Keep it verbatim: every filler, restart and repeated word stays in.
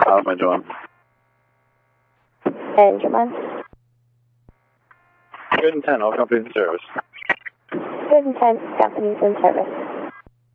How's my doing? And your month? Good and ten, all companies in service. Good and ten companies in service.